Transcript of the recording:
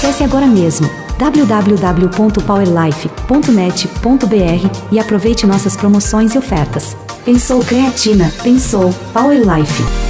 Acesse agora mesmo www.powerlife.net.br e aproveite nossas promoções e ofertas. Pensou Creatina, pensou Powerlife.